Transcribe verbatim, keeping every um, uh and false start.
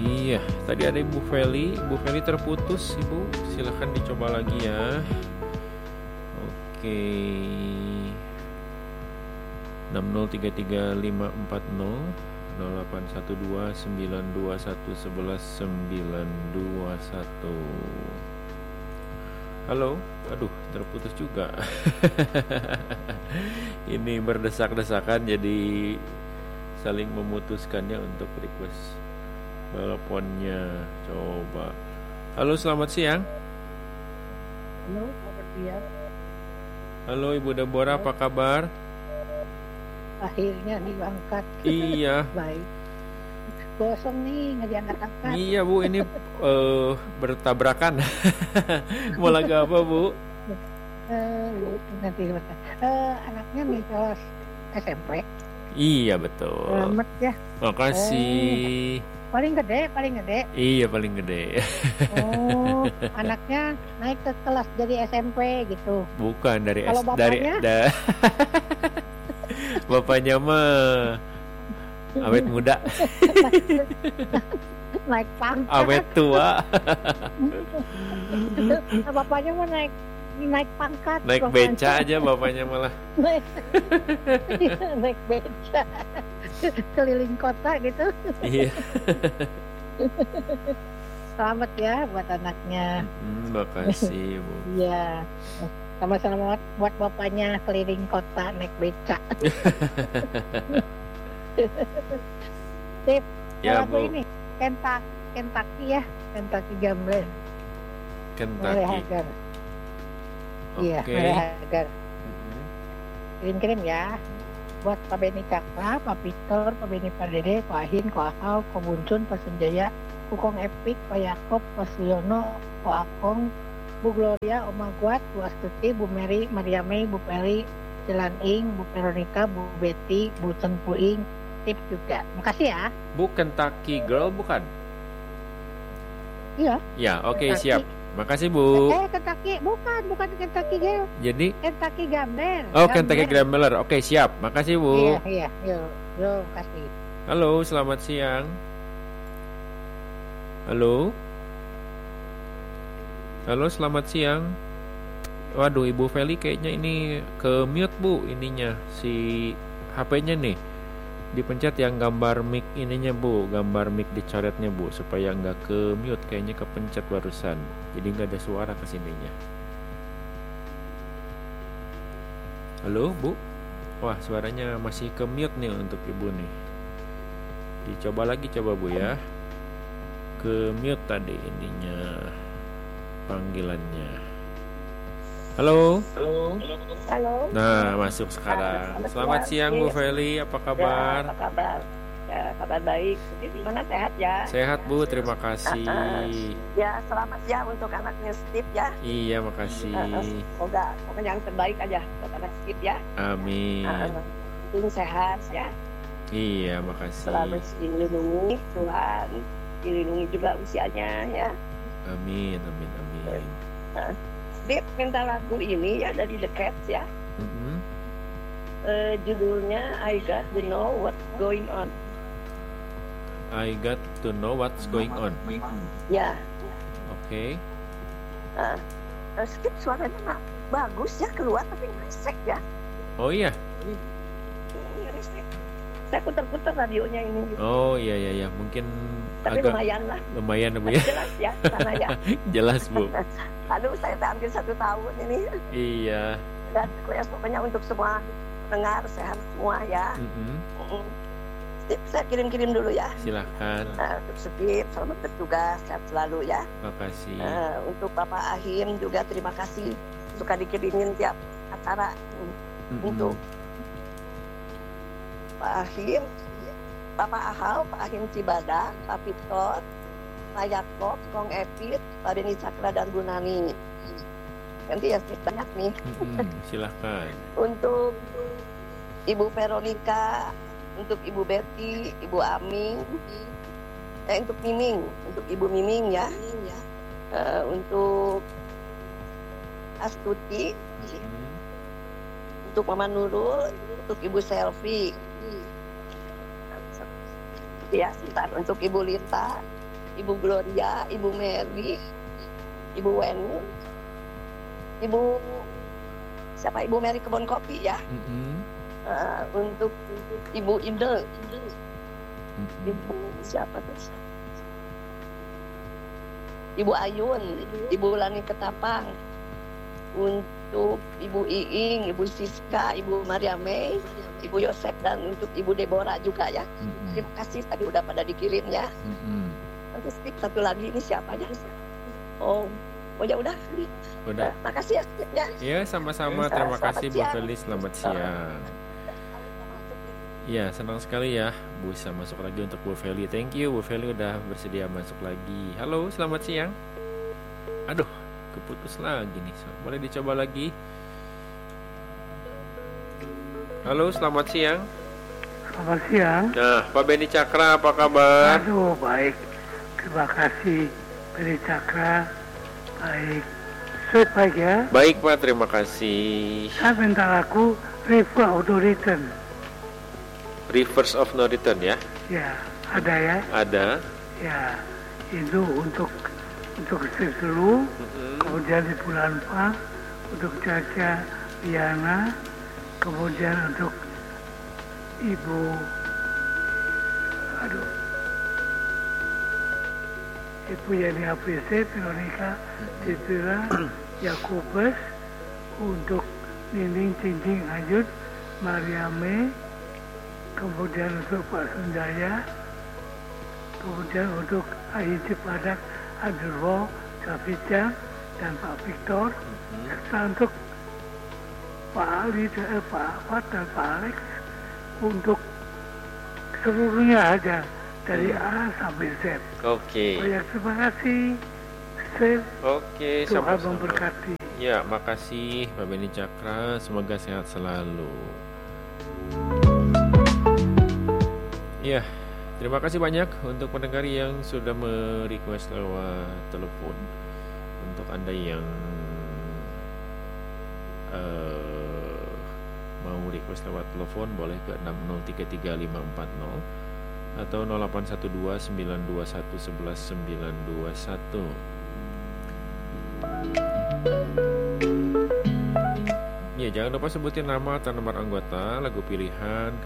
Iya, tadi ada Ibu Feli. Ibu Feli terputus, Ibu. Silahkan dicoba lagi ya. Oke. enam nol tiga tiga lima empat nol nol delapan satu dua sembilan dua satu satu satu sembilan dua satu. Halo, aduh terputus juga. Ini berdesak-desakan jadi saling memutuskannya untuk request teleponnya. Coba. Halo, selamat siang. Halo, selamat siang. Halo Ibu Deborah, apa kabar? Akhirnya diangkat. Iya. Baik. Kosong nih, nggak diangkat-angkat. Iya Bu, ini uh, bertabrakan. Mau lagu apa Bu? Uh, nanti uh, anaknya nih kelas S M P. Iya betul. Selamat ya. Makasih. Oh, paling gede, paling gede. Iya paling gede. Oh, anaknya naik ke kelas jadi S M P gitu. Bukan dari Kalau S bapaknya? dari da, bapaknya mah awet muda. Naik pangkat. Awet tua. Bapaknya mau naik naik pangkat. Naik bapaknya. beca aja bapaknya malah. Naik, naik beca keliling kota gitu. Iya. Selamat ya buat anaknya. Hmm, makasih Bu. Iya. Sama-sama buat bapaknya keliling kota naik beca. Tip, Ya lagu Bu. ini Kentucky, Kentucky ya, Kentucky Gambler. Mary Kentucky. Hagar. Iya, Oke. Mary Hagar. Mm-mm. Kirim-kirim ya. Buat Pak Beni Cakra, Pak Victor, Pak Beni Pardede, Pak Ahin, Pak Ahal, Pak Buncun, Pak Senjaya, Kukong Epic, Pak Yakob, Pak Suyono, Pak Akong, Bu Gloria, Oma Guat, Bu Astuti, Bu Mary, Maria May, Bu Peri, Jalan Ing, Bu Veronica, Bu Betty, Bu Chen Puing, Tip juga. Makasih ya. Bu Kentucky Girl bukan? Iya. Ya, oke Kentucky. siap. Makasih Bu. Eh, Kentucky, bukan, bukan Kentucky Girl, Jadi Kentucky Gambler. oh Kentucky Gambler. Oke siap. Makasih Bu. Iya, iya, yuk, yuk, kasih. Halo, selamat siang. Halo. Halo, selamat siang. Waduh, Ibu Feli kayaknya ini ke mute Bu ininya si H P-nya nih. Dipencet yang gambar mic ininya Bu, gambar mic dicoretnya Bu supaya nggak ke mute, kayaknya kepencet barusan. Jadi nggak ada suara ke sininya. Halo Bu. Wah, suaranya masih ke mute nih untuk Ibu nih. Dicoba lagi coba Bu ya. Ke mute tadi ininya panggilannya. Halo. Halo. Halo. Nah, masuk sekarang. Selamat Selamat siang Bu siang. Feli, apa Ya, kabar? apa kabar? Ya, kabar baik. Gimana, sehat ya? Sehat Bu, terima kasih. Ya, selamat ya untuk anaknya Steve ya. Iya, makasih. Uh, Semoga semoga yang terbaik aja buat anak Steve ya. Amin. Uh, sehat ya. Iya, makasih. Selalu dilindungi Tuhan, dilindungi juga usianya ya. Amin, amin, amin. Uh, Steve minta lagu ini ya dari The Cats ya. Mm-hmm. Uh, judulnya I Got to Know What's Going On. I got to know what's going on. Ya. Oke. Uh, uh, Steve suaranya mah bagus ya, keluar tapi ngesek ya. Oh iya. Ngesek. Saya putar-putar radionya ini. Oh iya iya iya, mungkin Tapi agak lumayan lah. lumayan Bu ya. Jelas ya sana ya. Jelas Bu. Aduh, saya tak ambil satu tahun ini. Iya. Dan ya, pokoknya untuk semua pendengar sehat semua ya. Mm-mm. Mm. Steve, saya kirim-kirim dulu ya. Silahkan. Nah, untuk Steve, selamat bertugas, sehat selalu ya. Makasih. Nah, untuk Bapak Ahim juga terima kasih suka dikirimin tiap acara. Mm-mm. Untuk Pak Ahim, Bapak Ahal, Pak Ahim Cibada, Pak Victor, Pak Yakob, Kong Epit, Pak Beni Cakra dan Bu Nani. Nanti ya banyak nih. Mm-mm. Silahkan. Untuk Ibu Veronica, untuk Ibu Betty, Ibu Aming, eh, untuk Miming, untuk Ibu Miming ya, uh, untuk Astuti, Mm. untuk Mama Nurul, untuk Ibu Selfie, ya sebentar, untuk Ibu Lita, Ibu Gloria, Ibu Mary, Ibu Weni, Ibu siapa Ibu Mary Kebon Kopi ya. Mm-mm. Uh, untuk, untuk Ibu Inde, Mm-mm. Ibu siapa tuh? Ibu Ayun, Ibu Lani Ketapang, untuk Ibu Iing, Ibu Siska, Ibu Maria May, Ibu Yosef, dan untuk Ibu Deborah juga ya. Mm-mm. Terima kasih tadi udah pada dikirim ya. Mm-mm. Nanti skip satu lagi ini siapa aja? Oh, oh ya udah. Udah. Nah, makasih ya. ya. Ya, sama-sama. Ya, Terima selamat kasih Bu siang. Feli. Selamat siang. Ya, senang sekali ya bisa masuk lagi untuk Bu Feli. Thank you, Bu Feli udah bersedia masuk lagi. Halo, selamat siang. Aduh, keputus lagi nih. Boleh dicoba lagi? Halo, selamat siang. Selamat siang. Nah, Pak Beni Cakra, apa kabar? Aduh, baik. Terima kasih, Beni Cakra. Baik. Sweet, baik ya. Baik Pak, terima kasih. Saya minta lagu River of the Return. Rivers of No Return ya? Ya, ada ya. Ada. Ya, itu untuk untuk istri dulu. Mm-mm. Kemudian di bulan Pak untuk Caca Liana. Kemudian untuk Ibu, aduh, Ibu Yani A P C, Veronica, Citra, Yakubus, untuk Nining Cincing Hajut, Maria May, kemudian untuk Pak Sunjaya, kemudian untuk Ayi Cipadak, Adurwo, Safija, dan Pak Victor, serta untuk Pak Ali, eh, Pak Ahmad, dan Pak Alex, untuk seluruhnya aja dari A sampai Z. Oke. Banyak terima kasih. Z, Oke, Tuhan sama-sama. memberkati. Ya, makasih Pak Beni Cakra. Semoga sehat selalu. Ya, terima kasih banyak untuk pendengar yang sudah merequest lewat telepon. Untuk Anda yang uh, mau request lewat telepon boleh ke enam nol tiga tiga lima empat nol atau nol delapan satu dua sembilan dua satu satu satu sembilan dua satu. Ya, jangan lupa sebutin nama atau nomor anggota, lagu pilihan,